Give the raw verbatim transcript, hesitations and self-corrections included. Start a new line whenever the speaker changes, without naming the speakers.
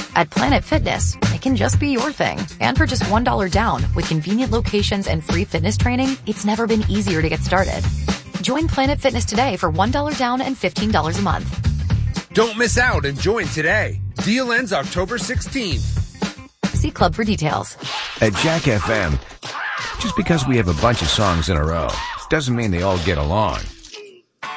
At Planet Fitness, it can just be your thing. And for just one dollar down, with convenient locations and free fitness training, it's never been easier to get started. Join Planet Fitness today for one dollar down and fifteen dollars a month.
Don't miss out and join today. Deal ends October sixteenth.
See Club for details.
At Jack F M, just because we have a bunch of songs in a row doesn't mean they all get along.